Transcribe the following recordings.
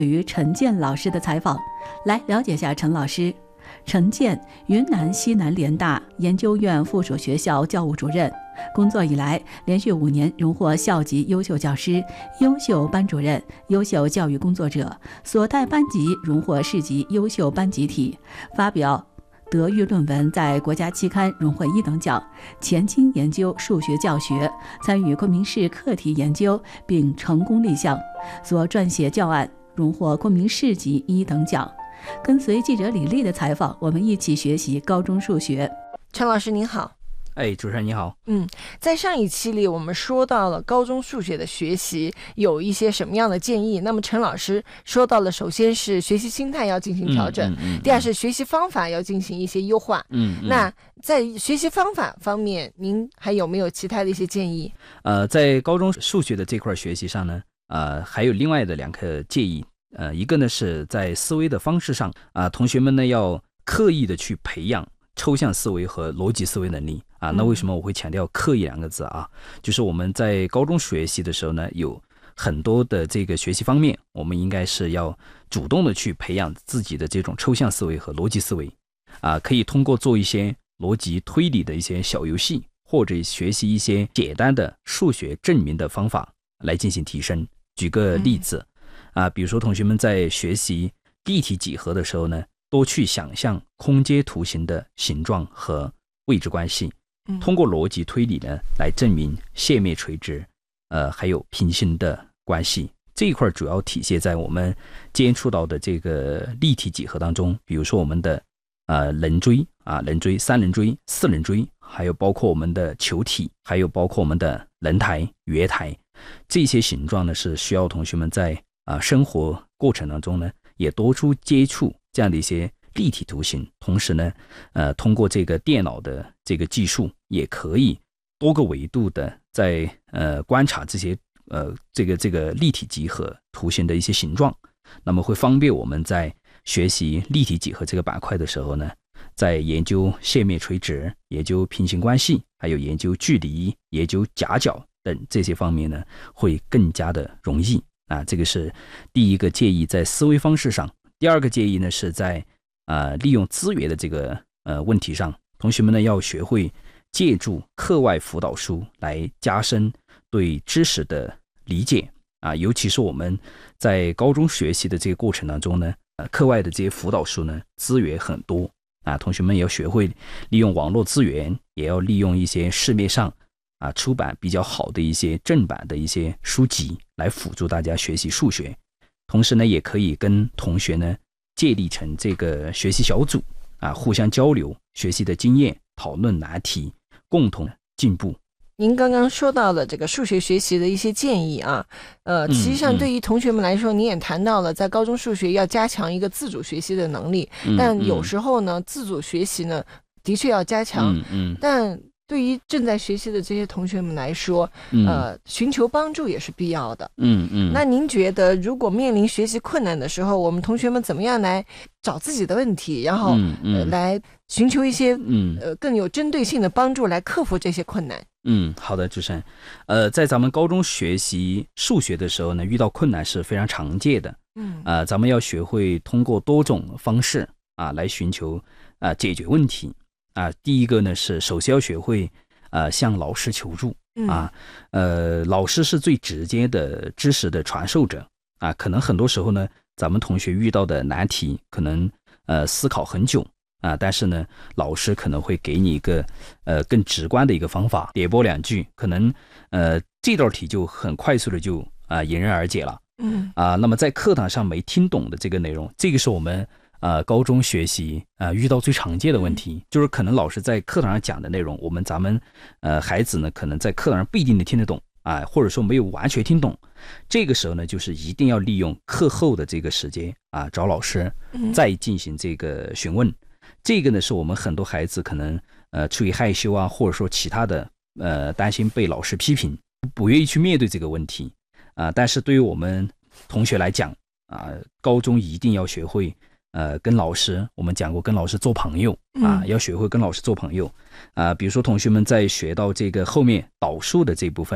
与陈建老师的采访，来了解下陈老师。陈建，云南西南联大研究院附属学校教务主任，工作以来连续5年荣获校级优秀教师、优秀班主任、优秀教育工作者，所带班级荣获市级优秀班集体，发表德育论文在国家期刊荣获1等奖，潜心研究数学教学，参与昆明市课题研究并成功立项，所撰写教案荣获昆明市级1等奖。跟随记者李丽的采访，我们一起学习高中数学。 陈老师您好。 主持人你好。 在上一期里我们说到了高中数学的学习有一些什么样的建议，那么陈老师说到了首先是学习心态要进行调整，第二是学习方法要进行一些优化。那在学习方法方面您还有没有其他的一些建议？ 在高中数学的这块学习上呢，还有另外的2个建议。一个呢是在思维的方式上，同学们呢要刻意的去培养抽象思维和逻辑思维能力。那为什么我会强调刻意2个字啊？就是我们在高中学习的时候呢，有很多的这个学习方面，我们应该是要主动的去培养自己的这种抽象思维和逻辑思维。可以通过做一些逻辑推理的一些小游戏，或者学习一些简单的数学证明的方法来进行提升。举个例子，比如说同学们在学习立体几何的时候呢，多去想象空间图形的形状和位置关系，通过逻辑推理呢来证明线面垂直还有平行的关系。这一块主要体现在我们接触到的这个立体几何当中，比如说我们的棱锥、3棱锥、4棱锥，还有包括我们的球体，还有包括我们的轮台、月台，这些形状呢是需要同学们在生活过程当中呢也多处接触这样的一些立体图形。同时呢通过这个电脑的这个技术，也可以多个维度的在观察这些这个立体几何图形的一些形状，那么会方便我们在学习立体几何这个板块的时候呢，在研究线面垂直、研究平行关系，还有研究距离、研究夹角等这些方面呢，会更加的容易。这个是第一个建议，在思维方式上。第二个建议呢，是在利用资源的这个问题上，同学们呢要学会借助课外辅导书来加深对知识的理解。尤其是我们在高中学习的这个过程当中呢，课外的这些辅导书呢资源很多。同学们也要学会利用网络资源，也要利用一些市面上出版比较好的一些正版的一些书籍来辅助大家学习数学。同时呢，也可以跟同学呢建立成这个学习小组，互相交流学习的经验，讨论难题，共同进步。 您刚刚说到了这个数学学习的一些建议实际上对于同学们来说，您也谈到了在高中数学要加强一个自主学习的能力，但有时候呢自主学习呢的确要加强，但对于正在学习的这些同学们来说，寻求帮助也是必要的。那您觉得如果面临学习困难的时候，我们同学们怎么样来找自己的问题，然后来寻求一些更有针对性的帮助来克服这些困难？ 好的，主持人。在咱们高中学习数学的时候呢，遇到困难是非常常见的。咱们要学会通过多种方式来寻求解决问题。第一个呢是首先要学会向老师求助。老师是最直接的知识的传授者。可能很多时候呢，咱们同学遇到的难题可能思考很久但是呢，老师可能会给你一个更直观的一个方法，点拨2句，可能这道题就很快速的就迎刃而解了。那么在课堂上没听懂的这个内容，这个是我们高中学习遇到最常见的问题，就是可能老师在课堂上讲的内容，咱们孩子呢可能在课堂上不一定能听得懂或者说没有完全听懂。这个时候呢，就是一定要利用课后的这个时间找老师再进行这个询问。这个呢是我们很多孩子可能出于害羞或者说其他的担心被老师批评，不愿意去面对这个问题但是对于我们同学来讲高中一定要学会跟老师，我们讲过跟老师做朋友要学会跟老师做朋友比如说同学们在学到这个后面导数的这部分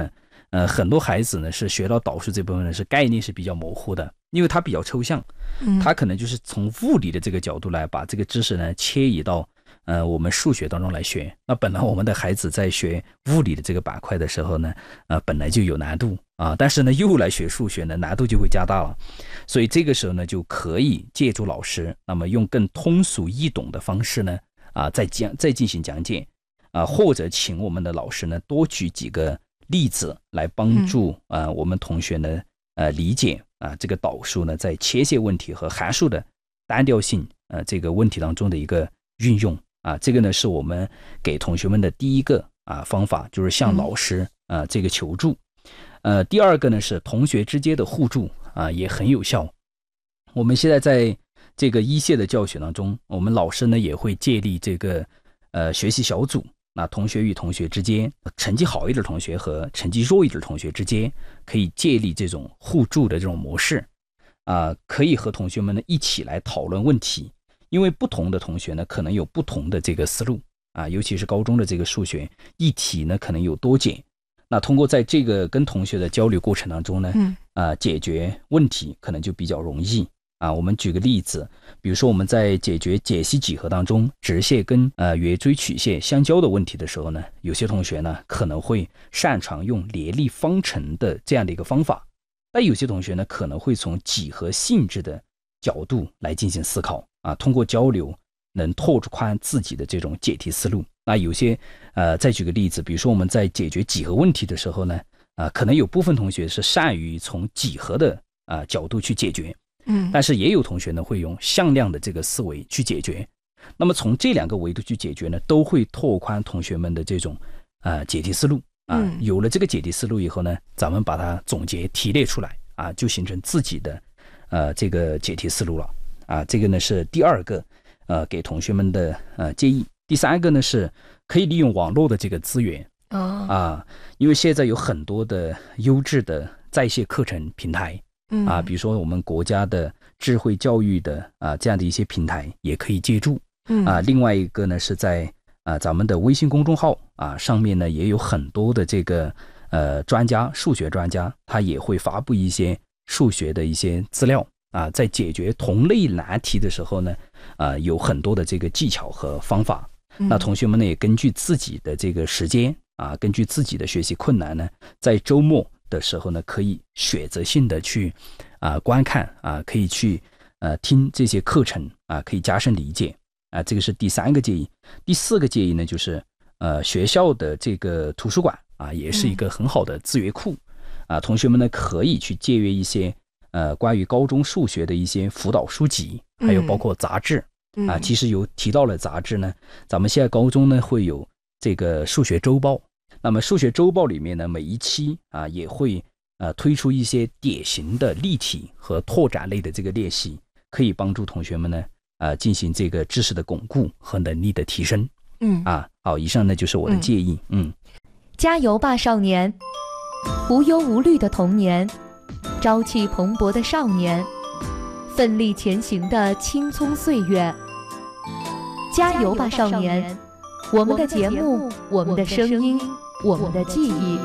很多孩子呢是学到导数这部分呢是概念是比较模糊的，因为它比较抽象，它可能就是从物理的这个角度来把这个知识呢切移到我们数学当中来学。那本来我们的孩子在学物理的这个板块的时候呢，本来就有难度啊，但是呢又来学数学呢，难度就会加大了。所以这个时候呢，就可以借助老师，那么用更通俗易懂的方式呢，再进行讲解或者请我们的老师呢多举几个例子来帮助我们同学呢理解这个导数呢在切线问题和函数的单调性这个问题当中的一个运用这个呢是我们给同学们的第一个方法，就是向老师这个求助。第二个呢是同学之间的互助也很有效。我们现在在这个一线的教学当中，我们老师呢也会建立这个学习小组，那同学与同学之间，成绩好一点的同学和成绩弱一点的同学之间，可以建立这种互助的这种模式可以和同学们呢一起来讨论问题。因为不同的同学呢可能有不同的这个思路尤其是高中的这个数学一题呢可能有多解，那通过在这个跟同学的交流过程当中呢解决问题可能就比较容易我们举个例子，比如说我们在解决解析几何当中直线跟圆锥曲线相交的问题的时候呢，有些同学呢可能会擅长用联立方程的这样的一个方法，但有些同学呢可能会从几何性质的角度来进行思考通过交流能拓宽自己的这种解题思路。那有些再举个例子，比如说我们在解决几何问题的时候呢可能有部分同学是善于从几何的角度去解决但是也有同学呢会用向量的这个思维去解决。那么从这两个维度去解决呢，都会拓宽同学们的这种解题思路有了这个解题思路以后呢，咱们把它总结提炼出来就形成自己的这个解题思路了这个呢是第二个给同学们的建议。第三个呢是可以利用网络的这个资源因为现在有很多的优质的在线课程平台比如说我们国家的智慧教育的这样的一些平台也可以借助另外一个呢是在咱们的微信公众号上面呢也有很多的这个专家，数学专家，他也会发布一些数学的一些资料在解决同类难题的时候呢有很多的这个技巧和方法那同学们呢也根据自己的这个时间根据自己的学习困难呢，在周末的时候呢可以选择性的去观看可以去听这些课程可以加深理解这个是第三个建议。第四个建议呢就是学校的这个图书馆也是一个很好的资源库同学们呢可以去借阅一些关于高中数学的一些辅导书籍还有包括杂志其实有提到了杂志呢，咱们现在高中呢会有这个数学周报，那么数学周报里面呢每一期也会推出一些典型的例题和拓展类的这个练习，可以帮助同学们呢进行这个知识的巩固和能力的提升好，以上呢就是我的建议加油吧少年，无忧无虑的童年，朝气蓬勃的少年，奋力前行的青葱岁月。加油吧少年，我们的节目，我们的声音，我们的记忆。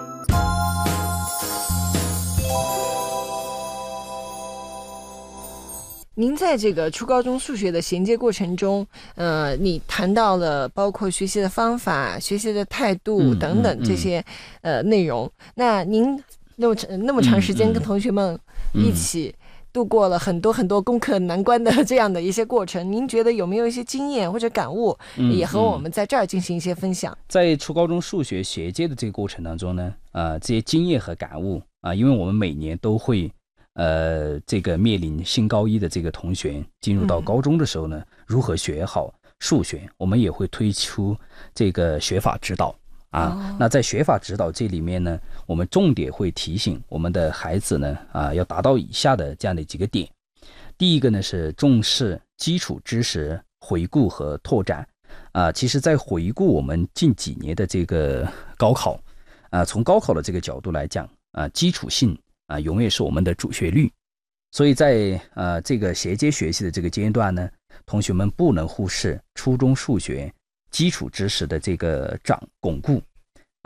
您在这个初高中数学的衔接过程中，你谈到了包括学习的方法、学习的态度等等这些内容。那您那么长时间跟同学们一起度过了很多很多攻克难关的这样的一些过程，您觉得有没有一些经验或者感悟，也和我们在这儿进行一些分享？ 在初高中数学衔接的这个过程当中呢，这些经验和感悟因为我们每年都会这个面临新高一的这个同学进入到高中的时候呢，如何学好数学，我们也会推出这个学法指导那在学法指导这里面呢，我们重点会提醒我们的孩子呢要达到以下的这样的几个点。第一个呢是重视基础知识回顾和拓展其实在回顾我们近几年的这个高考从高考的这个角度来讲基础性永远是我们的主旋律，所以在这个衔接学习的这个阶段呢，同学们不能忽视初中数学基础知识的这个巩固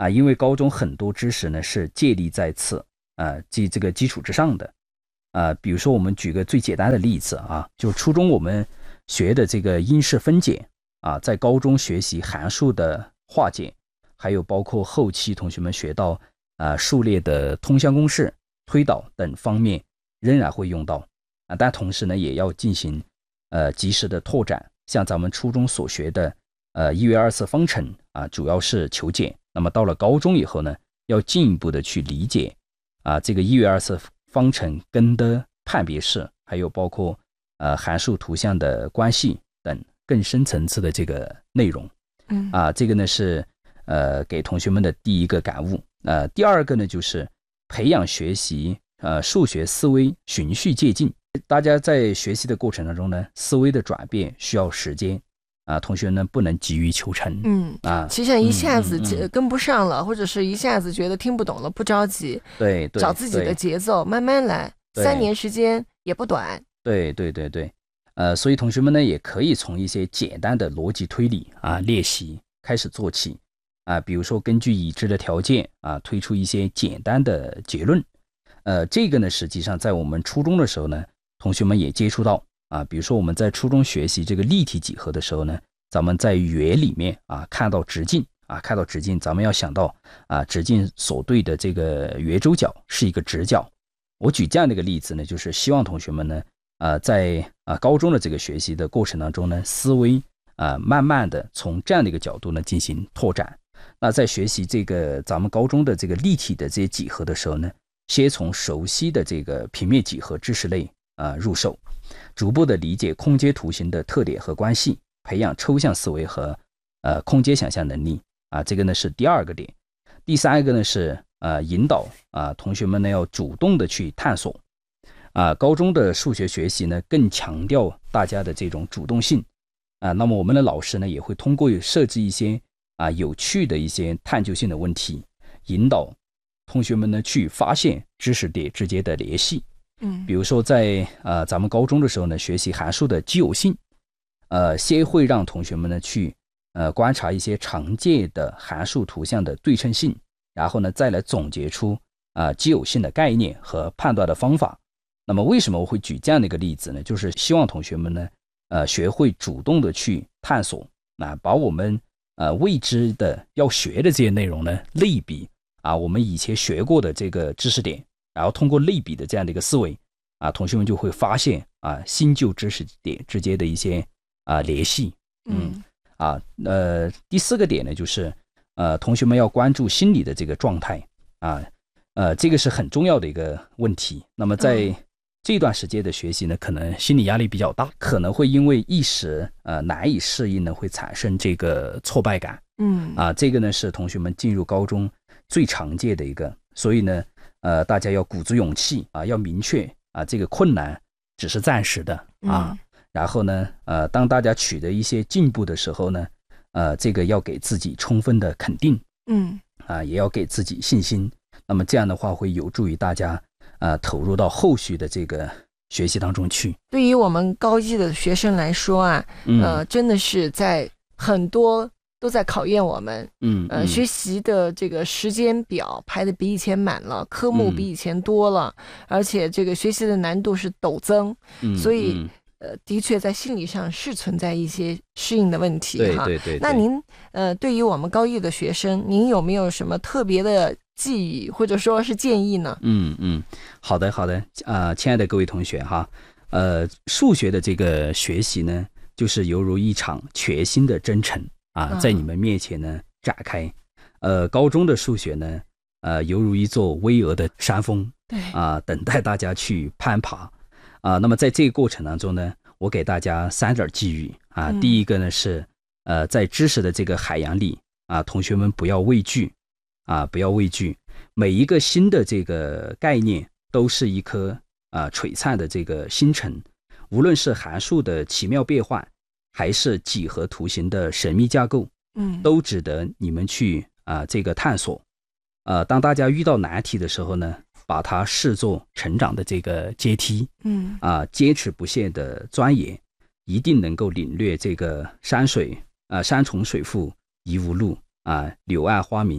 因为高中很多知识呢是建立在此这个基础之上的比如说我们举个最简单的例子就初中我们学的这个因式分解在高中学习函数的化简，还有包括后期同学们学到数列的通项公式、推导等方面仍然会用到但同时呢也要进行及时的拓展，像咱们初中所学的1元2次方程主要是求简，那么到了高中以后呢，要进一步的去理解这个1元2次方程根的判别式，还有包括函数图像的关系等更深层次的这个内容。这个呢是给同学们的第一个感悟。第二个呢就是培养学习数学思维循序渐进。大家在学习的过程当中呢，思维的转变需要时间同学呢不能急于求成。 其实一下子跟不上了，或者是一下子觉得听不懂了，不着急， 对， 找自己的节奏，慢慢来，3年时间也不短。 对，所以同学们呢也可以从一些简单的逻辑推理练习开始做起比如说根据已知的条件推出一些简单的结论。这个呢实际上在我们初中的时候呢，同学们也接触到比如说我们在初中学习这个立体几何的时候呢，咱们在圆里面看到直径咱们要想到直径所对的这个圆周角是一个直角。我举这样的一个例子呢，就是希望同学们呢在高中的这个学习的过程当中呢，思维慢慢的从这样的一个角度呢进行拓展。那在学习这个咱们高中的这个立体的这些几何的时候呢，先从熟悉的这个平面几何知识类入手，逐步的理解空间图形的特点和关系，培养抽象思维和空间想象能力这个呢是第二个点。第三个呢是引导同学们呢要主动的去探索高中的数学学习呢更强调大家的这种主动性那么我们的老师呢也会通过设置一些有趣的一些探究性的问题，引导同学们呢去发现知识点之间的联系。比如说在咱们高中的时候呢，学习函数的奇偶性先会让同学们呢去观察一些常见的函数图像的对称性，然后呢再来总结出奇偶性的概念和判断的方法。那么为什么我会举这样的一个例子呢？就是希望同学们呢学会主动的去探索把我们未知的要学的这些内容呢类比我们以前学过的这个知识点，然后通过类比的这样的一个思维同学们就会发现新旧知识点之间的一些联系。第四个点呢就是同学们要关注心理的这个状态这个是很重要的一个问题。那么在这段时间的学习呢，可能心理压力比较大，可能会因为一时难以适应呢，会产生这个挫败感。这个呢是同学们进入高中最常见的一个，所以呢大家要鼓足勇气要明确这个困难只是暂时的然后呢当大家取得一些进步的时候呢这个要给自己充分的肯定也要给自己信心。那么这样的话会有助于大家投入到后续的这个学习当中去。 对于我们高一的学生来说真的是在很多都在考验我们学习的这个时间表排的比以前满了，科目比以前多了而且这个学习的难度是陡增所以的确在心理上是存在一些适应的问题对。 那您对于我们高一的学生，您有没有什么特别的寄语或者说是建议呢？ 好的亲爱的各位同学数学的这个学习呢，就是犹如一场全新的征程在你们面前呢展开。高中的数学呢犹如一座巍峨的山峰， 对等待大家去攀爬那么在这个过程当中呢，我给大家3点寄语第一个呢是在知识的这个海洋里同学们不要畏惧每一个新的这个概念都是一颗璀璨的这个星辰，无论是函数的奇妙变换还是几何图形的神秘架构都值得你们去这个探索当大家遇到难题的时候呢，把它视作成长的这个阶梯坚持不懈的钻研，一定能够领略这个山重水复疑无路柳暗花明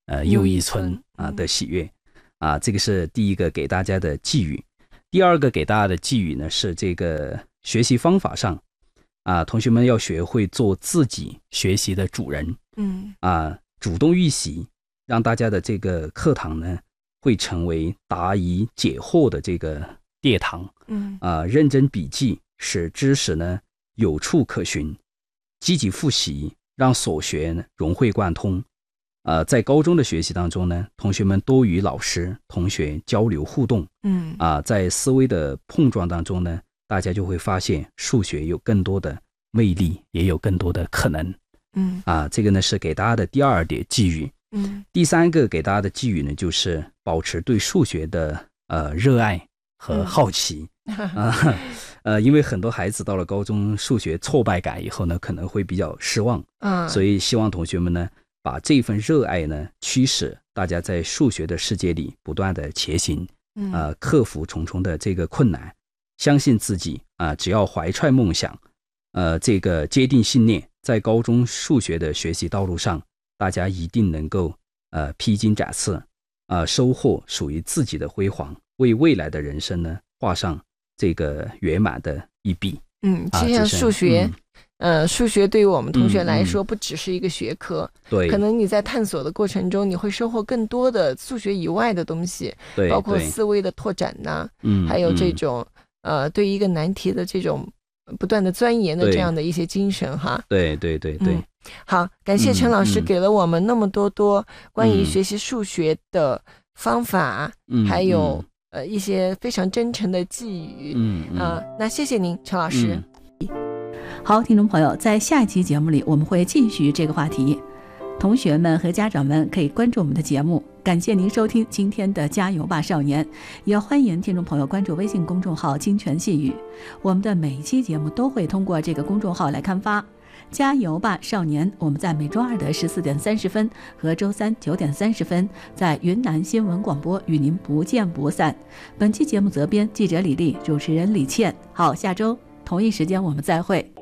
又一村的喜悦这个是第一个给大家的寄语。第二个给大家的寄语呢，是这个学习方法上同学们要学会做自己学习的主人，主动预习，让大家的这个课堂呢会成为答疑解惑的这个殿堂，认真笔记，使知识呢有处可循，积极复习，让所学呢融会贯通。在高中的学习当中呢，同学们多与老师、同学交流互动，在思维的碰撞当中呢，大家就会发现数学有更多的魅力，也有更多的可能。这个呢是给大家的第二点寄语。第三个给大家的寄语呢，就是保持对数学的热爱和好奇。因为很多孩子到了高中数学挫败感以后呢，可能会比较失望，所以希望同学们呢把这份热爱呢驱使大家在数学的世界里不断的前行，克服重重的这个困难，相信自己只要怀揣梦想，这个坚定信念，在高中数学的学习道路上，大家一定能够披荆斩刺，收获属于自己的辉煌，为未来的人生呢画上这个圆满的一笔。 其实像数学，数学对于我们同学来说不只是一个学科， 对， 可能你在探索的过程中，你会收获更多的数学以外的东西， 对， 包括思维的拓展呐，还有这种对一个难题的这种不断的钻研的这样的一些精神哈。 对对对对， 好，感谢陈老师给了我们那么多关于学习数学的方法，还有一些非常真诚的寄语。那谢谢您，陈老师。 好，听众朋友，在下一期节目里我们会继续这个话题，同学们和家长们可以关注我们的节目。感谢您收听今天的加油吧少年，也欢迎听众朋友关注微信公众号金泉细语，我们的每一期节目都会通过这个公众号来刊发。加油吧少年，我们在每周二的14点30分和周三9点30分在云南新闻广播与您不见不散。本期节目责编记者李丽，主持人李倩。好，下周同一时间我们再会。